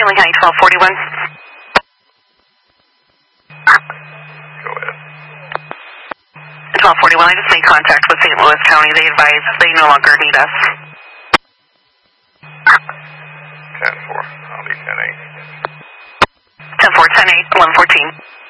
Stanley County 1241. Go ahead. 1241, I just made contact with St. Louis County. They advised they no longer need us. 10-4. I'll be 10-8. 10-4, 10-8, 1114.